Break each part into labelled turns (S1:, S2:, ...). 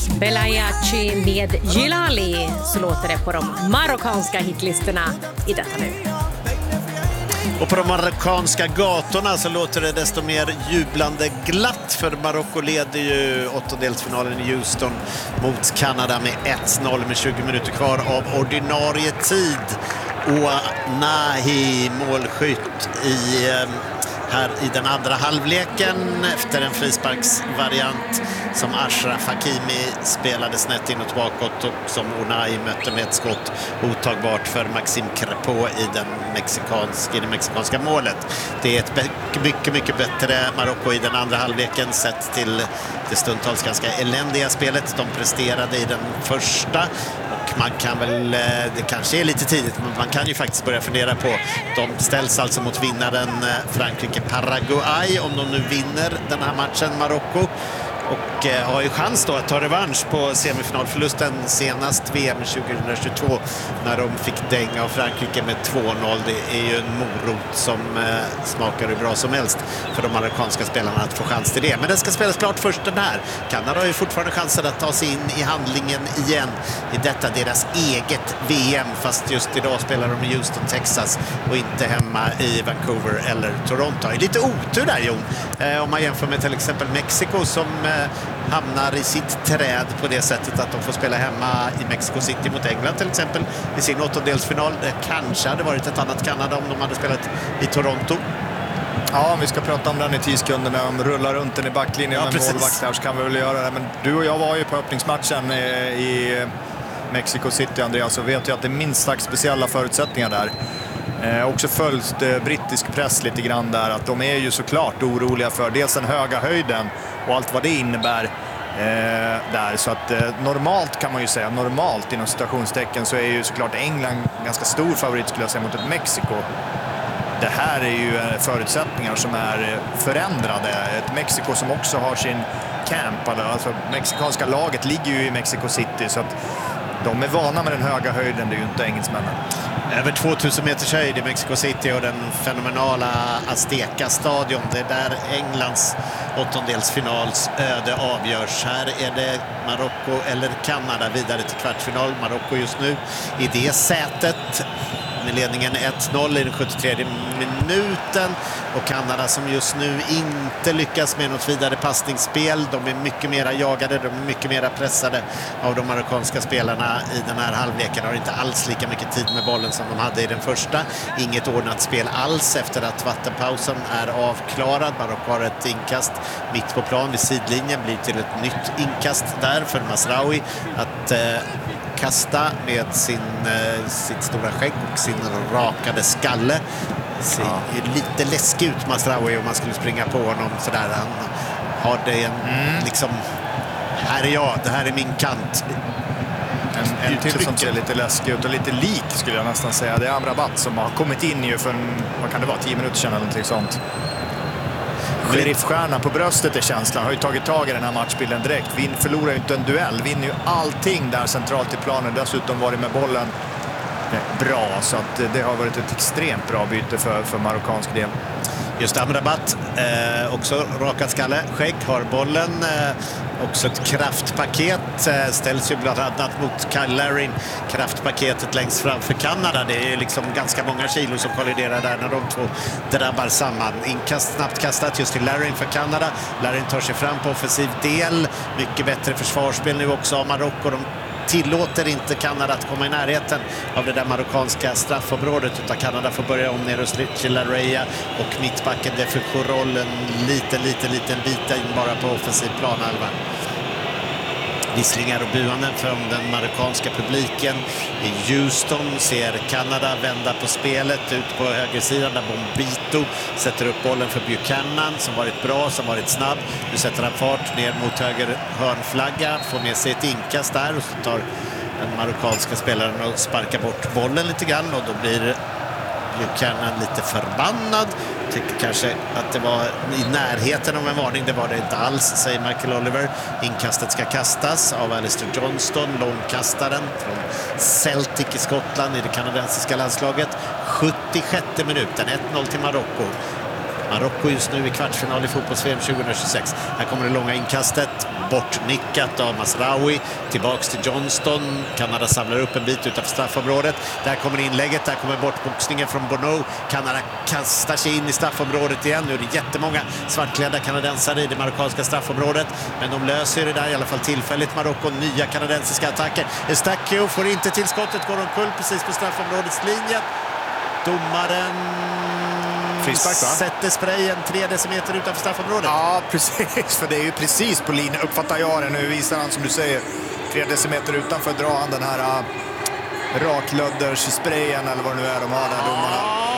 S1: Belayachi med Gilali, så låter det på de marockanska hitlistorna i detta nu.
S2: Och på de marockanska gatorna så låter det desto mer jublande glatt, för Marocko leder ju åttondelsfinalen i Houston mot Kanada med 1-0 med 20 minuter kvar av ordinarie tid. Och Nahi målskytt här i den andra halvleken efter en frisparksvariant som Ashraf Hakimi spelade snett inåt bakåt och som Unai mötte med ett skott otagbart för Maxime Crepeau i det mexikanska målet. Det är ett mycket bättre Marocko i den andra halvleken sett till det stundtals ganska eländiga spelet de presterade i den första. Man kan väl, det kanske är lite tidigt, men man kan ju faktiskt börja fundera på, de ställs alltså mot vinnaren Frankrike-Paraguay om de nu vinner den här matchen, Marocko, och har ju chans då att ta revansch på semifinalförlusten senast VM 2022 när de fick dänga av Frankrike med 2-0. Det är ju en morot som smakar hur bra som helst för de amerikanska spelarna att få chans till det. Men det ska spelas klart först den här. Kanada har ju fortfarande chansen att ta sig in i handlingen igen i detta deras eget VM, fast just idag spelar de i Houston, Texas och inte hemma i Vancouver eller Toronto. Det är lite otur där, Jon, om man jämför med till exempel Mexiko som hamnar i sitt träd på det sättet att de får spela hemma i Mexico City mot England till exempel i sin åttondelsfinal. Det kanske hade varit ett annat Kanada om de hade spelat i Toronto.
S3: Ja, om vi ska prata om den i 10 sekunder när de rullar runt den i backlinjen med målvakt där, så kan vi väl göra det. Men du och jag var ju på öppningsmatchen i Mexico City, Andreas, så vet jag att det är minst sagt speciella förutsättningar där. Också följt brittisk press lite grann där, att de är ju såklart oroliga för dels den höga höjden och allt vad det innebär där. Så att normalt kan man ju säga, normalt inom citationstecken, så är ju såklart England ganska stor favorit skulle jag säga mot ett Mexiko. Det här är ju förutsättningar som är förändrade. Ett Mexiko som också har sin camp, alltså mexikanska laget ligger ju i Mexico City, så att de är vana med den höga höjden, det är ju inte engelsmännen.
S2: Över 2000 meters höjd i Mexico City och den fenomenala Azteca-stadion. Det är där Englands åttondelsfinals öde avgörs. Här är det Marocko eller Kanada vidare till kvartsfinal. Marocko just nu i det sätet med ledningen 1-0 i den 73 minuten, och Kanada som just nu inte lyckas med något vidare passningsspel. De är mycket mera jagade, de är mycket mera pressade av de marockanska spelarna i den här halvleken. Har inte alls lika mycket tid med bollen som de hade i den första. Inget ordnat spel alls efter att vattenpausen är avklarad. Marocko har ett inkast mitt på plan vid sidlinjen, blir till ett nytt inkast där för Mazraoui att kasta med sitt stora skägg och sin rakade skalle. Ser lite läskig ut, Mazraoui, om man skulle springa på honom sådär. Han har det liksom, här är jag, det här är min kant.
S3: En till som ser lite läskig ut och lite lik skulle jag nästan säga. Det är Amrabat som har kommit in ju för vad kan det vara, 10 minuter sedan eller någonting sånt. Sheriffstjärna på bröstet är känslan, har ju tagit tag i den här matchbilden direkt. Förlorar ju inte en duell, vinner ju allting där centralt i planen. Dessutom varit med bollen bra, så att det har varit ett extremt bra byte för marockansk del.
S2: Just Amrabat, också rakad skalle, skägg, har bollen, också ett kraftpaket, ställs ju bland annat mot Kyle Larin, kraftpaketet längst framför Kanada. Det är liksom ganska många kilo som kolliderar där när de två drabbar samman. Inkast snabbt kastat just till Larin för Kanada. Larin tar sig fram på offensiv del, mycket bättre försvarsspel nu också av Marocko. De tillåter inte Kanada att komma i närheten av det där marockanska straffområdet, utan Kanada får börja om ner hos Richie Laryea och mittbacken Defoucaroll en liten bit in bara på offensiv planhalva. Visslingar och buanden från den marockanska publiken i Houston. Ser Kanada vända på spelet ut på högersidan där Bombito sätter upp bollen för Buchanan som varit bra, som varit snabb. Nu sätter han fart ner mot höger hörnflagga, får med sig ett inkast där och så tar den marockanska spelaren och sparkar bort bollen lite grann, och då blir Buchanan lite förbannad. Tycker kanske att det var i närheten av en varning. Det var det inte alls, säger Michael Oliver. Inkastet ska kastas av Alistair Johnston, långkastaren från Celtic i Skottland i det kanadensiska landslaget. 76:e minuten, 1-0 till Marocko. Marocko just nu i kvartsfinal i fotbolls-VM 2026. Här kommer det långa inkastet, bortnickat av Masraoui, tillbaks till Johnston. Kanada samlar upp en bit utanför straffområdet. Där kommer inlägget, där kommer bortboxningen från Bono. Kanada kastar sig in i straffområdet igen. Nu är det jättemånga svartklädda kanadensare i det marockanska straffområdet, men de löser det där i alla fall tillfälligt. Marocko, nya kanadensiska attacker. Eustáquio får inte till skottet, går omkull precis på straffområdets linje. Domaren
S3: frispark, va?
S2: Sätter sprayen 3 decimeter utanför straffområdet.
S3: Ja, precis, för det är ju precis på linjen, uppfattar jag det. Nu visar han, som du säger, 3 decimeter utanför, drar han den här raklödderssprayen eller vad det nu är de har där, domarna.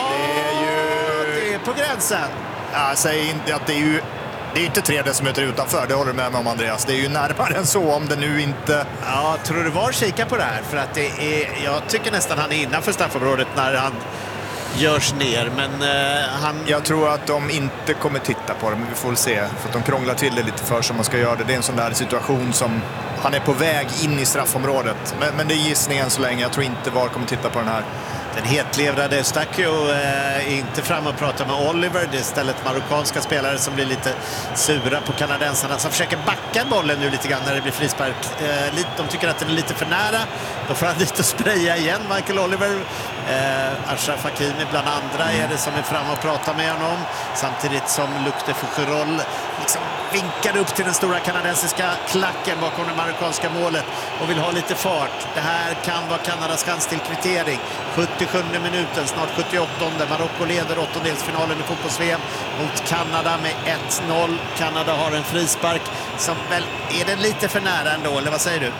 S2: Det är på gränsen.
S3: Jag säger inte att det är inte 3 decimeter utanför, det håller du med mig om, Andreas. Det är ju närmare än så, om det nu inte...
S2: Ja, tror du var kika på det här? För att jag tycker nästan han är innanför straffområdet när han görs ner, men
S3: Jag tror att de inte kommer titta på det, men vi får väl se. För att de krånglar till det lite för som man ska göra det. Det är en sån där situation som han är på väg in i straffområdet. Men det är gissningen så länge. Jag tror inte VAR kommer titta på den här.
S2: Den hetlevrade Eustáquio är inte fram och pratar med Oliver. Det är istället marockanska spelare som blir lite sura på kanadensarna som försöker backa bollen nu lite grann när det blir frispark. De tycker att den är lite för nära. Då får han dit och spraya igen, Michael Oliver. Achraf Hakimi bland andra är det som är fram och pratar med honom. Samtidigt som Luc de Fougerolles liksom vinkar upp till den stora kanadensiska klacken bakom det marockanska målet och vill ha lite fart. Det här kan vara Kanadas chans till kvittering. 77 minuten, snart 78. Marocko leder åttondelsfinalen i fotbolls-VM mot Kanada med 1-0. Kanada har en frispark som väl är den lite för nära ändå, eller vad säger du?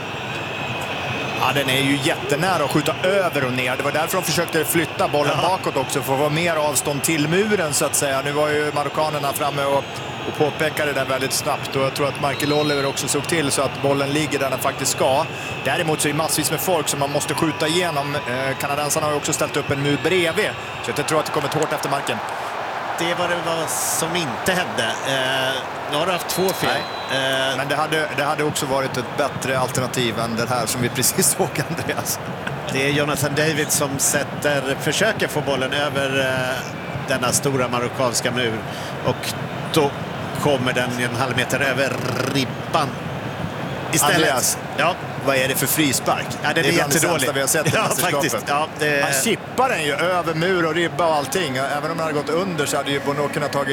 S3: Ja, den är ju jättenära att skjuta över och ner. Det var därför de försökte flytta bollen bakåt också, för att vara mer avstånd till muren så att säga. Nu var ju marockanerna framme och påpekade det väldigt snabbt, och jag tror att Michael Oliver också såg till så att bollen ligger där den faktiskt ska. Däremot så är det massvis med folk som man måste skjuta igenom. Kanadensarna har ju också ställt upp en mur bredvid, så jag tror att det kommer hårt efter marken.
S2: Det var det som inte hände. Nu har du haft 2 fel.
S3: Men det hade också varit ett bättre alternativ än det här som vi precis såg, Andreas.
S2: Det är Jonathan David som försöker få bollen över denna stora marockanska mur. Och då kommer den en halv meter över ribban. Istället.
S3: Andreas, vad är det för frispark?
S2: Ja, det är jättedåligt.
S3: Vi har sett
S2: faktiskt. Ja,
S3: Han chippar den ju över mur och ribba och allting. Även om den hade gått under så hade ju Bono kunnat tagit